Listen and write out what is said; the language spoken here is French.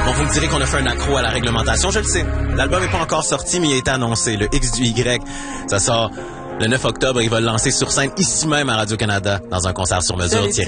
Bon, vous me direz qu'on a fait un accro à la réglementation, je le sais. L'album n'est pas encore sorti, mais il a été annoncé. Le X du Y, ça sort le 9 octobre. Il va le lancer sur scène ici même à Radio-Canada dans un concert sur mesure.